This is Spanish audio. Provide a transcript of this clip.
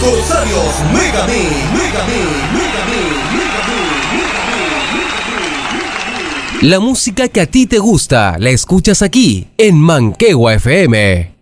Corsarios Megamix. La música que a ti te gusta, la escuchas aquí, en Manquehua FM.